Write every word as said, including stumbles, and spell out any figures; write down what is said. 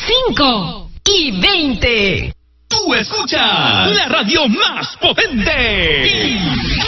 cinco y veinte. Tú escuchas la radio más potente.